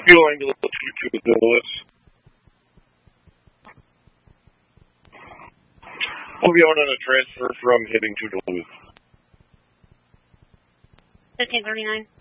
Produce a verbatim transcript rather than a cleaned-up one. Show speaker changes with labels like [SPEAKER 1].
[SPEAKER 1] Fuel Angular two two with Lewis. We'll be on a transfer from Hibbing to Duluth.
[SPEAKER 2] fifteen thirty-nine.